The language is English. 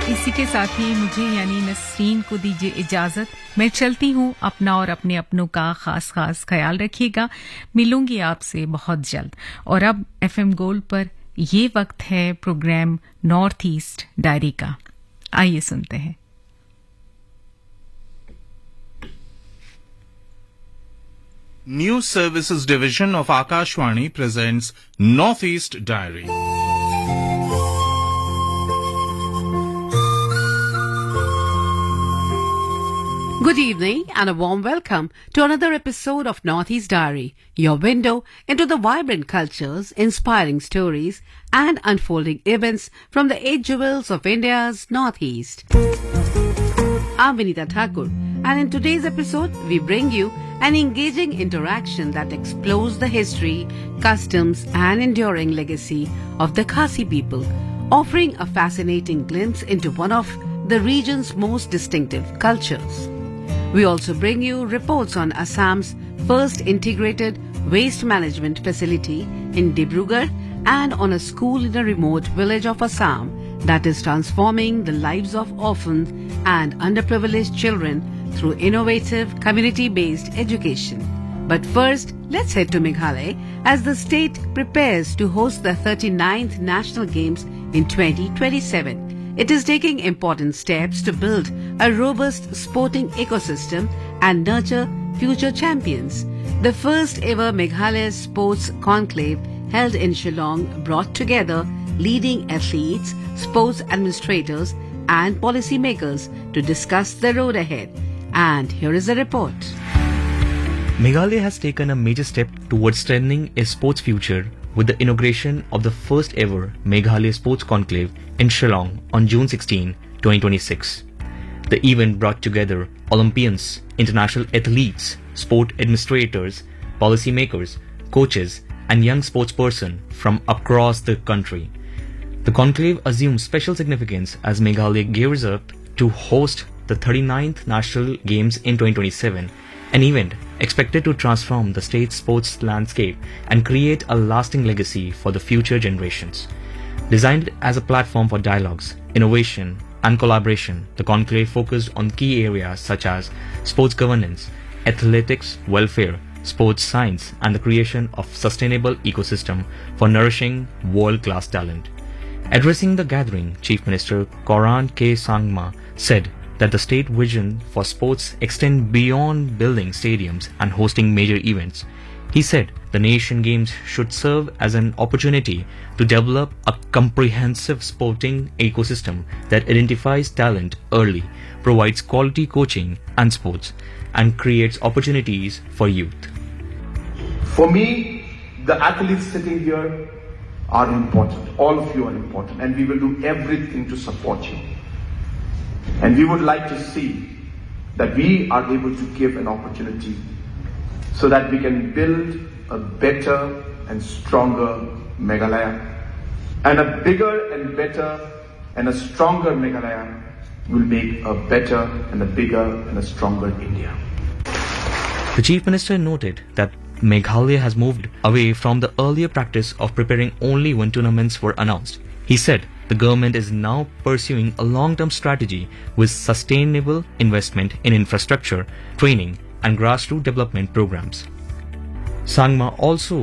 इसी के साथ ही मुझे यानी नसरीन को दीजिए इजाजत। मैं चलती हूँ। अपना और अपने अपनों का खास ख्याल रखिएगा। मिलूंगी आपसे बहुत जल्द। और अब एफएम गोल्ड पर ये वक्त है प्रोग्राम नॉर्थ ईस्ट डायरी का। आइए सुनते हैं। News Services Division of Akashvani presents Northeast Diary. Good evening and a warm welcome to another episode of Northeast Diary, your window into the vibrant cultures, inspiring stories and unfolding events from the 8 jewels of India's Northeast. I'm Vinita Thakur, and in today's episode we bring you an engaging interaction that explores the history, customs and enduring legacy of the Khasi people, offering a fascinating glimpse into one of the region's most distinctive cultures. We also bring you reports on Assam's first integrated waste management facility in Dibrugarh and on a school in a remote village of Assam that is transforming the lives of orphans and underprivileged children through innovative community-based education. But first, let's head to Meghalaya as the state prepares to host the 39th National Games in 2027. It is taking important steps to build a robust sporting ecosystem and nurture future champions. The first ever Meghalaya Sports Conclave held in Shillong brought together leading athletes, sports administrators and policymakers to discuss the road ahead. And here is a report. Meghalaya has taken a major step towards strengthening its sports future with the inauguration of the first ever Meghalaya Sports Conclave in Shillong on June 16, 2026. The event brought together Olympians, international athletes, sport administrators, policymakers, coaches, and young sportspersons from across the country. The conclave assumes special significance as Meghalaya gears up to host the 39th National Games in 2027, an event expected to transform the state's sports landscape and create a lasting legacy for the future generations. Designed as a platform for dialogues, innovation, and collaboration, the conclave focused on key areas such as sports governance, athletics, welfare, sports science, and the creation of sustainable ecosystem for nourishing world-class talent. Addressing the gathering, Chief Minister Koran K. Sangma said that the state vision for sports extend beyond building stadiums and hosting major events. He said the Nation Games should serve as an opportunity to develop a comprehensive sporting ecosystem that identifies talent early, provides quality coaching and sports, and creates opportunities for youth. For me, the athletes sitting here are important. All of you are important, and we will do everything to support you. And we would like to see that we are able to give an opportunity so that we can build a better and stronger Meghalaya. And a bigger and better and a stronger Meghalaya will make a better and a bigger and a stronger India. The Chief Minister noted that Meghalaya has moved away from the earlier practice of preparing only when tournaments were announced. He said the government is now pursuing a long-term strategy with sustainable investment in infrastructure, training, and grassroots development programs. Sangma also